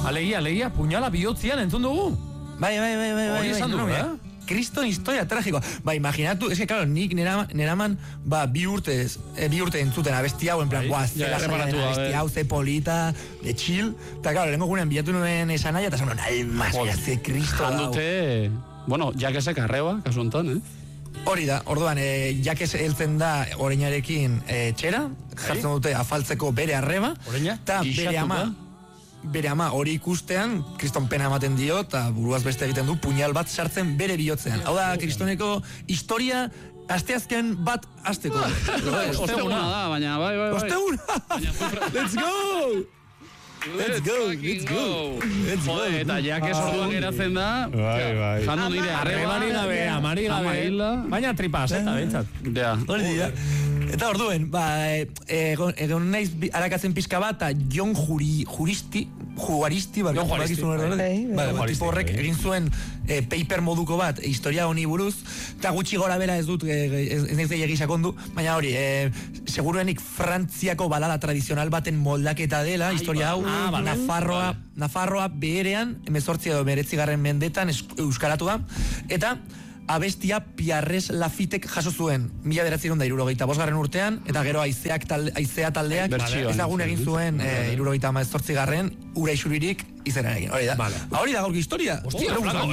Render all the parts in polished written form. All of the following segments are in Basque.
Alegia, puñala bihotzian entzun dugu. Bai. Hori esan du, Kriston historia tragikoa. Ba, imaginatu, es que, claro, nik neraman, bi urte entzuten abesti hau, en plan, zela zailan abesti hau, ze polita, de chill, eta, claro, lehenko gunean bilatu nuen esan nahi, eta esan almas, ze Kristo dau. Handute, bueno, jakesek arreba, kasu honetan, Hori da, orduan, jakes heltzen da orainarekin txera, jartzen dute afaltzeko bere arreba, eta bere ama hori ikustean, kriston pena ematen dio, eta buruaz beste egiten du, puñal bat sartzen bere bihotzean. Hau da, kristoneko historia, asteazken bat azteko. Osteguna da, baina, bai. Osteguna! Let's go! Eta jakes orduan geratzen da, jandu nire arreba, amari gabe, baina tripaz, eta bentsat. Hori dira. Eta orduen, egon naiz arakatzen pixka bat, eta Jon Juaristi, tipo horrek egin zuen paper moduko bat, historia honi buruz, eta gutxi gora bera ez dut, ez naiz deiegi sakondu, baina hori, seguruenik Frantziako balada tradizional baten moldaketa dela, historia hau, Nafarroa beherean, 18 edo 19 mendetan euskaratu da, eta abestia Pierres Lafitek jaso zuen 1975 urtean, eta gero aizea taldeak ezagun egin zuen 78 ura isuririk izenarekin. Hori da gaurko historia. Hostia,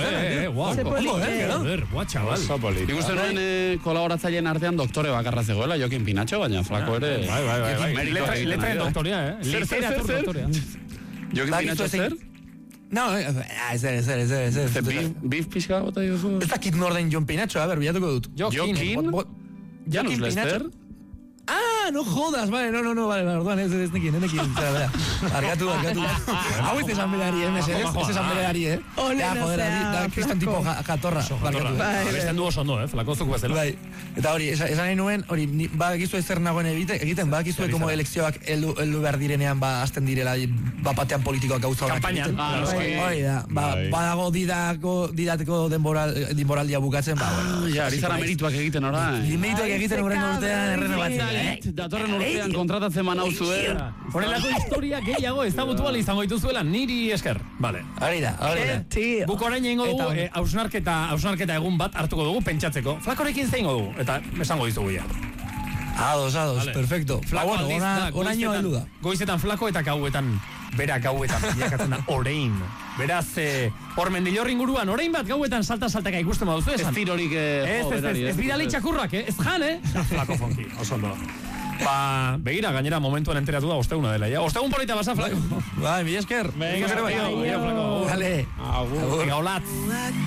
flako, chaval. Nik uste nuen kolaboratzaileen artean doktore bakarra zegoela, Jokin Pinatxo, baina flako ere... Bai. Letra de doktoria, Literatur doktoria. Jokin Pinatxo zer? No, ez. Bif pixka bota duzu? Ez dakit norden Jon Pinatxo, a ber, bilatuko dut. Jokin Pinatxo? Ah, no jodas, vale, no, vale, orduan, ez nekin, argatu. Hau ez esan berari, ez esan berari, Hola, da, kriston tipo jatorra. Abesten du oso ondo, flakozuk bezala. Bai, eta hori, esan nahi nuen, hori, bakizu ezer nagoen egiten, bakizu como elekzioak heldu behar direnean, azten direla, batean politikoak gauza horak egiten. Hori da, badago didateko denboraldia bukatzen, ja, arizara merituak egiten orain. Merituak egiten horren urtean, errenovatzen. Datorren urtean kontratatzen manau zuen. Horrelako historia gehiago ezagutu bali izango dituzuela niri esker. Vale. Hori da. Guk orain egingo dugu hausnarketa egun bat hartuko dugu pentsatzeko. Flakorekin zeingo dugu eta esango dizugu ja. Ados, perfecto. Oraino heldu da. Goizetan flako eta gauetan bilakatzen da orain. Beraz, hor Mendillorri inguruan, orain bat gauetan salta-saltaka ikusten baduzu esan. Ez tirorik ez bidali txakurrak, ez jan, Flako fonki, oso ondo. Begira, gainera momentuan enteratu da osteguna dela, ja. Ostegun polita basa, Flako. Bai, mi esker. Venga, Flako. Dale. Agur. Venga, holatz.